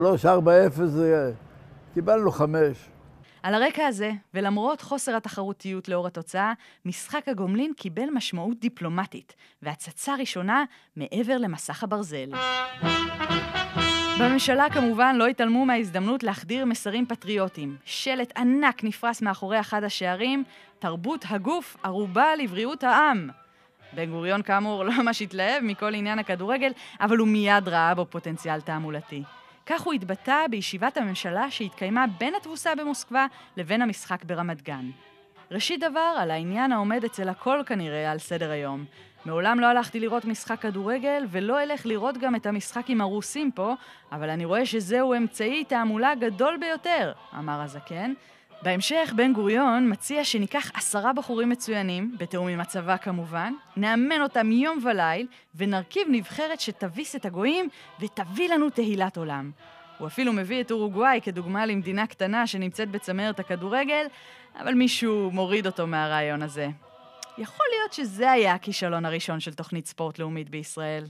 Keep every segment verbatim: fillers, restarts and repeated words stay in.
שלוש ארבע אפס, קיבלנו חמש. על הרקע הזה, ולמרות חוסר התחרותיות לאור התוצאה, משחק הגומלין קיבל משמעות דיפלומטית, והצצה ראשונה מעבר למסך הברזל. בממשלה כמובן לא התעלמו מההזדמנות להחדיר מסרים פטריוטיים. שלט ענק נפרס מאחורי אחד השערים, תרבות הגוף ערובה לבריאות העם. בן גוריון כאמור לא ממש התלהב מכל עניין הכדורגל, אבל הוא מיד ראה בו פוטנציאל תעמולתי. כך הוא התבטא בישיבת הממשלה שהתקיימה בין התבוסה במוסקבה לבין המשחק ברמת גן. ראשית דבר, על העניין העומד אצל הכל כנראה על סדר היום. מעולם לא הלכתי לראות משחק כדורגל, ולא אלך לראות גם את המשחק עם הרוסים פה, אבל אני רואה שזהו אמצעי תעמולה גדול ביותר, אמר הזקן. בהמשך, בן גוריון מציע שניקח עשרה בחורים מצוינים, בתאום עם הצבא כמובן, נאמן אותם יום וליל, ונרכיב נבחרת שתביס את הגויים ותביא לנו תהילת עולם. הוא אפילו מביא את אורוגוואי כדוגמה למדינה קטנה שנמצאת בצמרת הכדורגל, אבל מישהו מוריד אותו מהרעיון הזה. יכול להיות שזה היה הכישלון הראשון של תוכנית ספורט לאומית בישראל.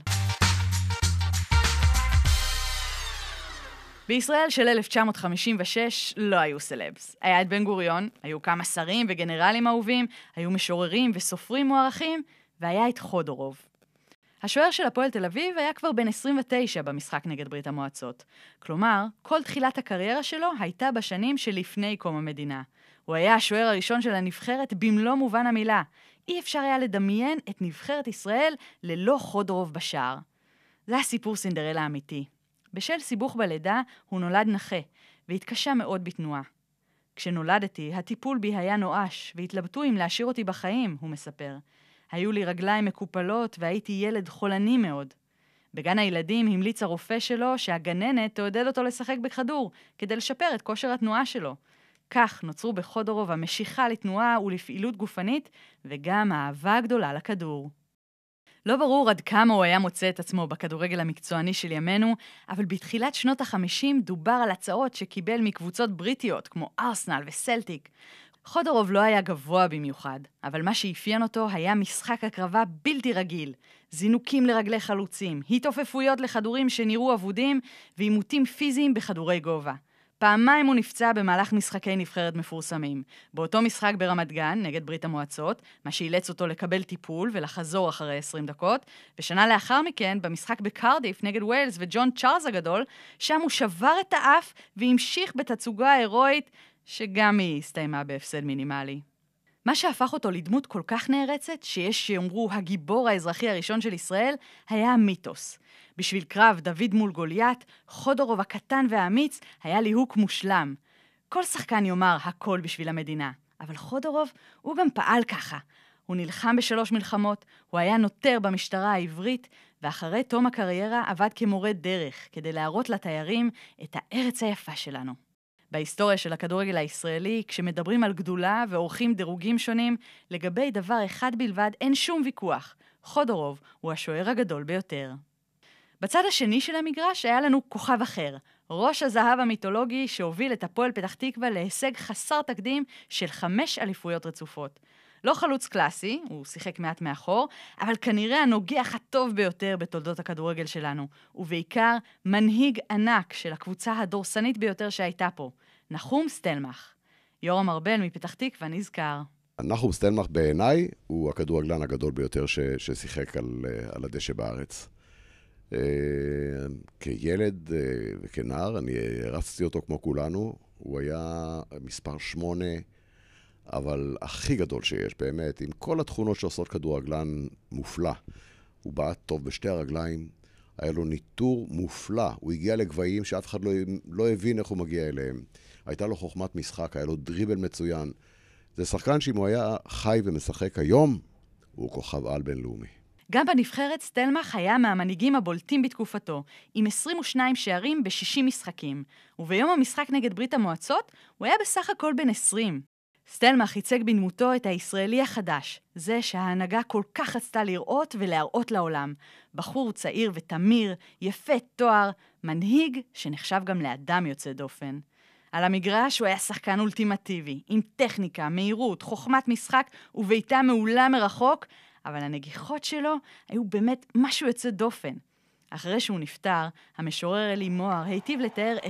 בישראל של אלף תשע מאות חמישים ושש לא היו סלבס. היה את בן גוריון, היו כמה שרים וגנרלים אהובים, היו משוררים וסופרים מוערכים, והיה את חודורוב. השוער של הפועל תל אביב היה כבר בן עשרים ותשע במשחק נגד ברית המועצות. כלומר, כל תחילת הקריירה שלו הייתה בשנים שלפני קום המדינה. הוא היה השוער הראשון של הנבחרת במלוא מובן המילה. אי אפשר היה לדמיין את נבחרת ישראל ללא חודורוב בשער. זה הסיפור סינדרלה אמיתי. בשל סיבוך בלידה הוא נולד נכה, והתקשה מאוד בתנועה. כשנולדתי, הטיפול בי היה נואש, והתלבטו אם להשאיר אותי בחיים, הוא מספר. היו לי רגליים מקופלות והייתי ילד חולני מאוד. בגן הילדים המליץ הרופא שלו שהגננת תעודד אותו לשחק בכדור, כדי לשפר את כושר התנועה שלו. כך נוצרו בחודורוב המשיכה לתנועה ולפעילות גופנית, וגם האהבה הגדולה לכדור. לא ברור עד כמה הוא היה מוצא את עצמו בכדורגל המקצועני של ימינו, אבל בתחילת שנות החמישים דובר על הצעות שקיבל מקבוצות בריטיות כמו ארסנל וסלטיק. חודורוב לא היה גבוה במיוחד, אבל מה שאפיין אותו היה משחק הקרבה בלתי רגיל. זינוקים לרגלי חלוצים, התעופפויות לכדורים שנראו אבודים, ואימותים פיזיים בכדורי גובה. פעמיים הוא נפצע במהלך משחקי נבחרת מפורסמים. באותו משחק ברמת גן, נגד ברית המועצות, מה שאילץ אותו לקבל טיפול ולחזור אחרי עשרים דקות, ושנה לאחר מכן, במשחק בקרדיף נגד ווילס וג'ון צ'ארלס הגדול, שם הוא שבר את האף והמשיך בתצוגה ההירואית, שגם היא הסתיימה בהפסד מינימלי. מה שהפך אותו לדמות כל כך נערצת, שיש שיאמרו הגיבור האזרחי הראשון של ישראל, היה המיתוס. בשביל קרב דוד מול גוליית, חודורוב הקטן והאמיץ היה ליהוק מושלם. כל שחקן יאמר הכל בשביל המדינה, אבל חודורוב הוא גם פעל ככה. הוא נלחם בשלוש מלחמות, הוא היה נותר במשטרה העברית, ואחרי תום הקריירה עבד כמורה דרך, כדי להראות לתיירים את הארץ היפה שלנו. בהיסטוריה של הכדורגל הישראלי, כשמדברים על גדולה ועורכים דירוגים שונים, לגבי דבר אחד בלבד אין שום ויכוח. חודורוב הוא השוער הגדול ביותר. בצד השני של המגרש היה לנו כוכב אחר, ראש הזהב המיתולוגי שהוביל את הפועל פתח תקווה להישג חסר תקדים של חמש אליפויות רצופות. לא חלוץ קלאסי, הוא שיחק מעט מאחור, אבל כנראה הנוגח הטוב ביותר בתולדות הכדורגל שלנו, ובעיקר מנהיג ענק של הקבוצה הדורסנית ביותר שהייתה פה, נחום סטלמך. יורם ארבל מפתח תקווה נזכר. נחום סטלמך בעיניי הוא הכדורגלן הגדול ביותר ש- ששיחק על, על הדשא בארץ. כילד וכנער, אני רצתי אותו כמו כולנו, הוא היה מספר שמונה, אבל הכי גדול שיש, באמת, עם כל התכונות שעושות כדורגלן מופלא. הוא בא טוב בשתי הרגליים, היה לו ניטור מופלא, הוא הגיע לגבהים שאף אחד לא, לא הבין איך הוא מגיע אליהם. הייתה לו חוכמת משחק, היה לו דריבל מצוין. זה שחקן שאם הוא היה חי ומשחק היום, הוא כוכב על בינלאומי. גם בנבחרת סטלמך היה מהמנהיגים הבולטים בתקופתו, עם עשרים ושניים שערים ב-שישים משחקים, וביום המשחק נגד ברית המועצות הוא היה בסך הכל בן עשרים. סטלמך ייצג בדמותו את הישראלי החדש, זה שההנהגה כל כך רצתה לראות ולהראות לעולם. בחור צעיר ותמיר, יפה תואר, מנהיג שנחשב גם לאדם יוצא דופן. על המגרש הוא היה שחקן אולטימטיבי, עם טכניקה, מהירות, חוכמת משחק וביתה מעולה מרחוק, אבל הנגיחות שלו היו באמת משהו יוצא דופן. אחרי שהוא נפטר, המשורר אלי מוהר היטיב לתאר